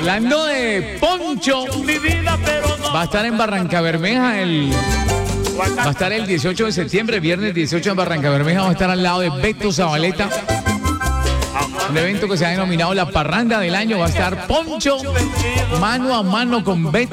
Hablando de Poncho, va a estar en Barrancabermeja va a estar el 18 de septiembre, viernes 18 en Barrancabermeja, va a estar al lado de Beto Zabaleta. Un evento que se ha denominado la parranda del año. Va a estar Poncho mano a mano con Beto.